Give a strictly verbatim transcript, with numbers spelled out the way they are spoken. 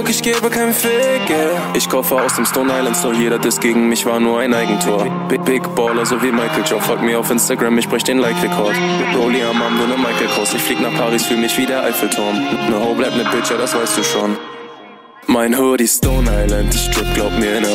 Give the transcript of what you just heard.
Ich gebe kein Fick, yeah. Ich kaufe aus dem Stone Island Store, jeder Diss gegen mich war nur ein Eigentor. Big, Big Baller, so wie Michael Joe, folgt mir auf Instagram, ich brech den Like-Rekord. Rolli am Arm, du ne Michael Kors, ich flieg nach Paris, fühl mich wie der Eiffelturm. Ne Ho bleibt ne Bitch, ja das weißt du schon. Mein Hoodie Stone Island, ich strip, glaub mir, ne